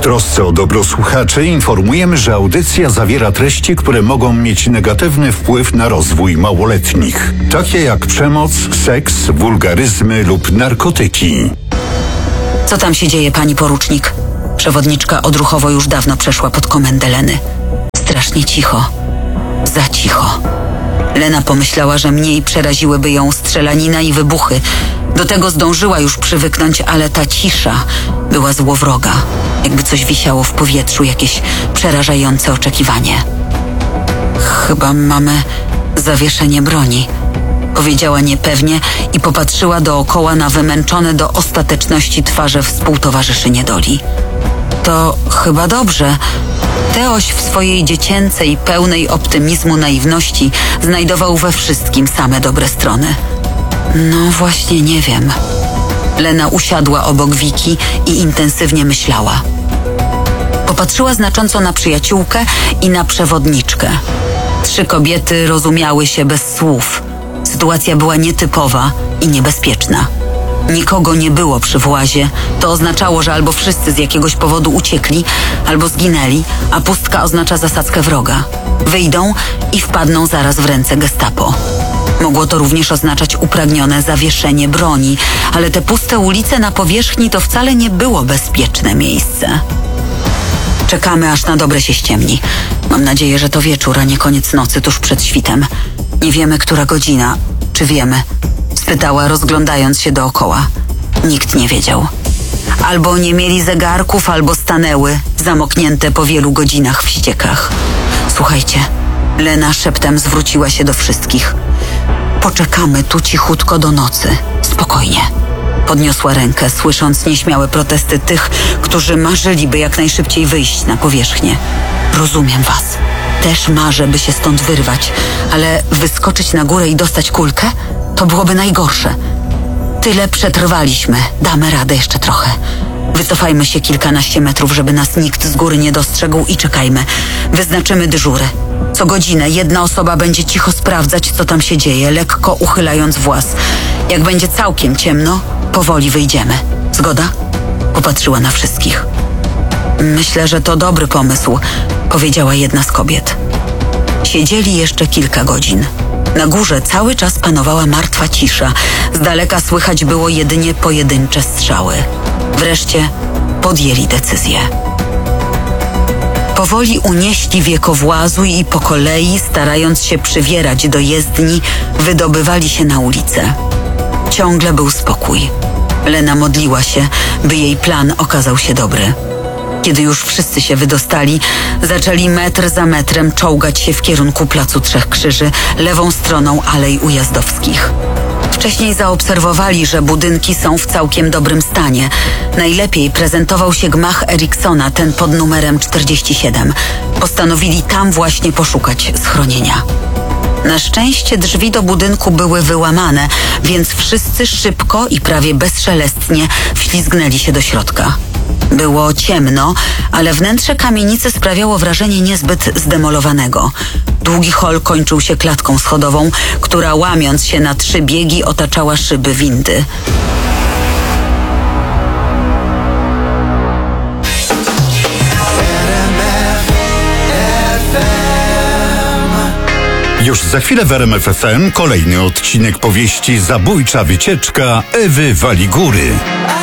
trosce o dobro słuchaczy informujemy, że audycja zawiera treści, które mogą mieć negatywny wpływ na rozwój małoletnich, takie jak przemoc, seks, wulgaryzmy lub narkotyki. Co tam się dzieje, pani porucznik? Przewodniczka odruchowo już dawno przeszła pod komendę Leny. Strasznie cicho. Za cicho. Lena pomyślała, że mniej przeraziłyby ją strzelanina i wybuchy. Do tego zdążyła już przywyknąć, ale ta cisza była złowroga. Jakby coś wisiało w powietrzu, jakieś przerażające oczekiwanie. Chyba mamy zawieszenie broni, powiedziała niepewnie i popatrzyła dookoła na wymęczone do ostateczności twarze współtowarzyszy niedoli. To chyba dobrze. Teoś w swojej dziecięcej, pełnej optymizmu naiwności znajdował we wszystkim same dobre strony. No właśnie nie wiem. Lena usiadła obok Wiki i intensywnie myślała. Popatrzyła znacząco na przyjaciółkę i na przewodniczkę. 3 kobiety rozumiały się bez słów. Sytuacja była nietypowa i niebezpieczna. Nikogo nie było przy włazie. To oznaczało, że albo wszyscy z jakiegoś powodu uciekli, albo zginęli, a pustka oznacza zasadzkę wroga. Wyjdą i wpadną zaraz w ręce gestapo. Mogło to również oznaczać upragnione zawieszenie broni, ale te puste ulice na powierzchni to wcale nie było bezpieczne miejsce. Czekamy, aż na dobre się ściemni. Mam nadzieję, że to wieczór, a nie koniec nocy tuż przed świtem. Nie wiemy, która godzina. Czy wiemy? Spytała, rozglądając się dookoła. Nikt nie wiedział. Albo nie mieli zegarków, albo stanęły, zamoknięte po wielu godzinach w ściekach. Słuchajcie, Lena szeptem zwróciła się do wszystkich. Poczekamy tu cichutko do nocy. Spokojnie. Podniosła rękę, słysząc nieśmiałe protesty tych, którzy marzyliby jak najszybciej wyjść na powierzchnię. Rozumiem was. Też marzę, by się stąd wyrwać, ale wyskoczyć na górę i dostać kulkę? To byłoby najgorsze. Tyle przetrwaliśmy. Damy radę jeszcze trochę. Wycofajmy się kilkanaście metrów, żeby nas nikt z góry nie dostrzegł i czekajmy. Wyznaczymy dyżury. Co godzinę jedna osoba będzie cicho sprawdzać, co tam się dzieje, lekko uchylając włas. Jak będzie całkiem ciemno, powoli wyjdziemy. Zgoda? Popatrzyła na wszystkich. Myślę, że to dobry pomysł, powiedziała jedna z kobiet. Siedzieli jeszcze kilka godzin. Na górze cały czas panowała martwa cisza. Z daleka słychać było jedynie pojedyncze strzały. Wreszcie podjęli decyzję. Powoli unieśli wiekowłazu i po kolei, starając się przywierać do jezdni, wydobywali się na ulicę. Ciągle był spokój. Lena modliła się, by jej plan okazał się dobry. Kiedy już wszyscy się wydostali, zaczęli metr za metrem czołgać się w kierunku Placu Trzech Krzyży, lewą stroną Alei Ujazdowskich. Wcześniej zaobserwowali, że budynki są w całkiem dobrym stanie. Najlepiej prezentował się gmach Eriksona, ten pod numerem 47. Postanowili tam właśnie poszukać schronienia. Na szczęście drzwi do budynku były wyłamane, więc wszyscy szybko i prawie bezszelestnie wślizgnęli się do środka. Było ciemno, ale wnętrze kamienicy sprawiało wrażenie niezbyt zdemolowanego. Długi hol kończył się klatką schodową, która łamiąc się na 3 biegi otaczała szyby windy. Już za chwilę w RMF FM kolejny odcinek powieści Zabójcza wycieczka Ewy Waligury.